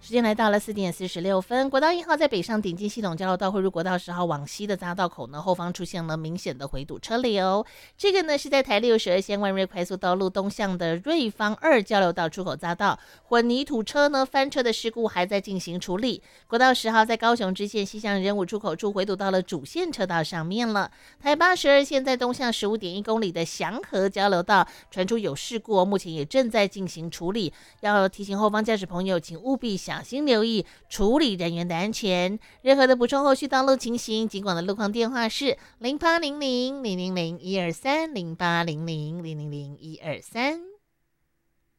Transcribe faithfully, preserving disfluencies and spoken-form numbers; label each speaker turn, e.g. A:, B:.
A: 时间来到了四点四十六分，国道一号在北上顶进系统交流道汇入国道十号往西的匝道口呢，后方出现了明显的回堵车流。这个呢是在台六十二线万瑞快速道路东向的瑞芳二交流道出口匝道，混凝土车呢翻车的事故还在进行处理。国道十号在高雄支线西向仁武出口处回堵到了主线车道上面了。台八十二线在东向十五点一公里的祥和交流道传出有事故、哦，目前也正在进行处理，要提醒后方驾驶朋友，请务必小心留意处理人员的安全。任何的补充后续道路情形，尽管的路况电话是零八零零零零零一二三零八零零零零零一二三。